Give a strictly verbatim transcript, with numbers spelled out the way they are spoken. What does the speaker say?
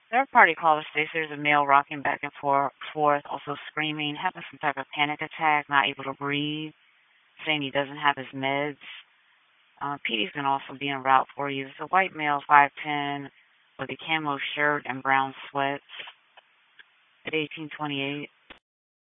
Third party caller states there's a male rocking back and for- forth, also screaming, having some type of panic attack, not able to breathe, saying he doesn't have his meds. Uh, P D's going to also be en route for you. It's a white male, five ten, with a camo shirt and brown sweats at eighteen twenty-eight.